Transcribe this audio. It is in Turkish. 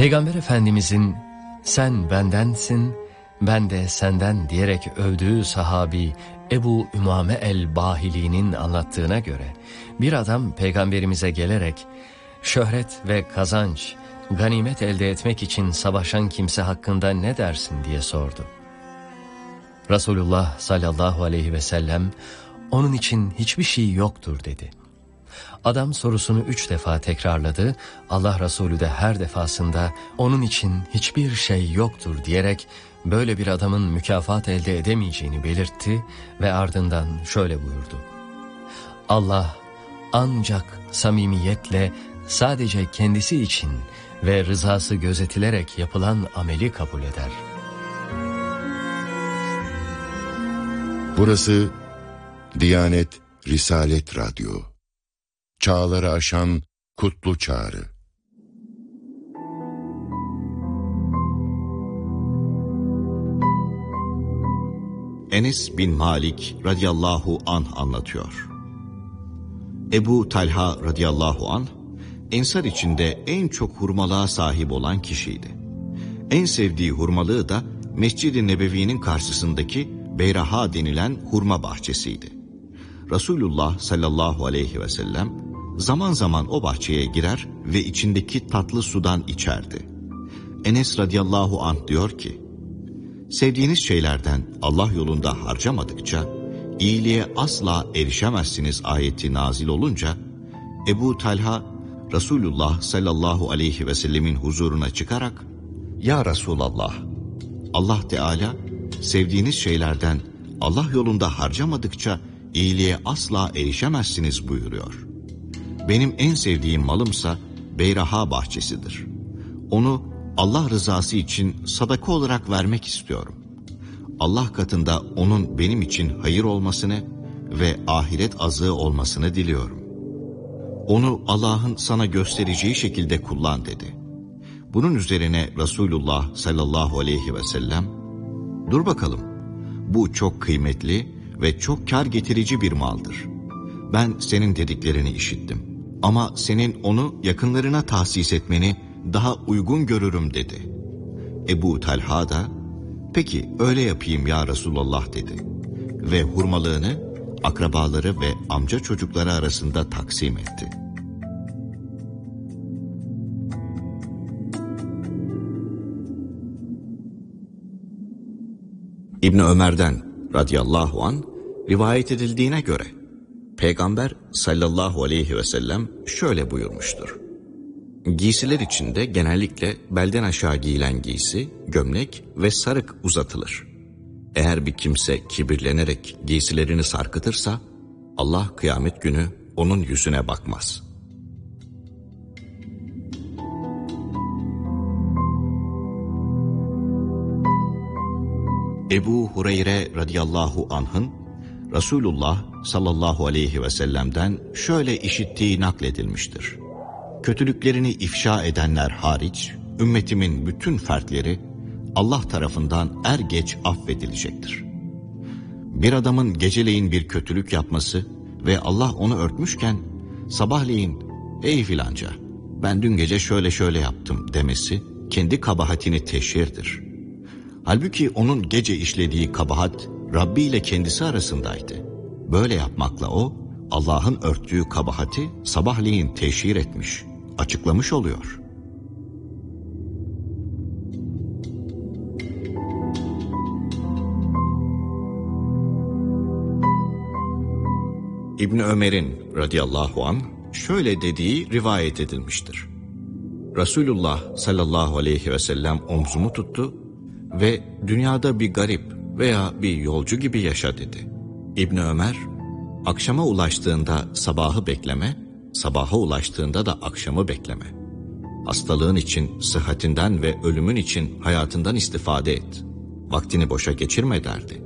Peygamber Efendimizin sen bendensin, ben de senden diyerek övdüğü sahabi Ebu Ümame el-Bahili'nin anlattığına göre bir adam Peygamberimize gelerek şöhret ve kazanç, ganimet elde etmek için savaşan kimse hakkında ne dersin diye sordu. Resulullah sallallahu aleyhi ve sellem onun için hiçbir şey yoktur dedi. Adam sorusunu 3 defa tekrarladı. Allah Resulü de her defasında onun için hiçbir şey yoktur diyerek böyle bir adamın mükafat elde edemeyeceğini belirtti ve ardından şöyle buyurdu. Allah ancak samimiyetle sadece kendisi için ve rızası gözetilerek yapılan ameli kabul eder. Burası Diyanet Risalet Radyo. Çağları aşan kutlu çağrı. Enes bin Malik radıyallahu anh anlatıyor. Ebu Talha radıyallahu anh, Ensar içinde en çok hurmalığa sahip olan kişiydi. En sevdiği hurmalığı da Mescid-i Nebevi'nin karşısındaki Beyraha denilen hurma bahçesiydi. Resulullah sallallahu aleyhi ve sellem zaman zaman o bahçeye girer ve içindeki tatlı sudan içerdi. Enes radıyallahu anh diyor ki, sevdiğiniz şeylerden Allah yolunda harcamadıkça iyiliğe asla erişemezsiniz ayeti nazil olunca Ebu Talha Resulullah sallallahu aleyhi ve sellemin huzuruna çıkarak, ya Resulallah, Allah Teala sevdiğiniz şeylerden Allah yolunda harcamadıkça iyiliğe asla erişemezsiniz buyuruyor. Benim en sevdiğim malımsa Beyraha bahçesidir. Onu Allah rızası için sadaka olarak vermek istiyorum. Allah katında onun benim için hayır olmasını ve ahiret azığı olmasını diliyorum. Onu Allah'ın sana göstereceği şekilde kullan dedi. Bunun üzerine Resulullah sallallahu aleyhi ve sellem, dur bakalım, bu çok kıymetli ve çok kar getirici bir maldır. Ben senin dediklerini işittim ama senin onu yakınlarına tahsis etmeni daha uygun görürüm dedi. Ebu Talha da, peki öyle yapayım ya Resulallah dedi ve hurmalığını akrabaları ve amca çocukları arasında taksim etti. İbn Ömer'den radıyallahu an rivayet edildiğine göre Peygamber sallallahu aleyhi ve sellem şöyle buyurmuştur. Giysiler içinde genellikle belden aşağı giyilen giysi, gömlek ve sarık uzatılır. Eğer bir kimse kibirlenerek giysilerini sarkıtırsa Allah kıyamet günü onun yüzüne bakmaz. Ebu Hureyre radıyallahu anh'ın Resulullah sallallahu aleyhi ve sellem'den şöyle işittiği nakledilmiştir. Kötülüklerini ifşa edenler hariç, ümmetimin bütün fertleri Allah tarafından er geç affedilecektir. Bir adamın geceleyin bir kötülük yapması ve Allah onu örtmüşken, sabahleyin, ey filanca, ben dün gece şöyle şöyle yaptım demesi, kendi kabahatini teşhirdir. Halbuki onun gece işlediği kabahat, Rabbi ile kendisi arasındaydı. Böyle yapmakla o, Allah'ın örttüğü kabahati sabahleyin teşhir etmiş, açıklamış oluyor. İbn Ömer'in radıyallahu anh şöyle dediği rivayet edilmiştir. Resulullah sallallahu aleyhi ve sellem omzumu tuttu ve dünyada bir garip veya bir yolcu gibi yaşa dedi. İbn Ömer, akşama ulaştığında sabahı bekleme, sabaha ulaştığında da akşamı bekleme. Hastalığın için sıhhatinden ve ölümün için hayatından istifade et. Vaktini boşa geçirme derdi.